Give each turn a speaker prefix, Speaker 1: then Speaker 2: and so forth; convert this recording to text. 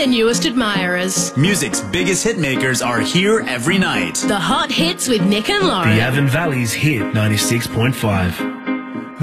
Speaker 1: their newest admirers.
Speaker 2: Music's biggest hitmakers are here every night.
Speaker 1: The Hot Hits with Nick and Lauren.
Speaker 3: The Avon Valley's Hit 96.5.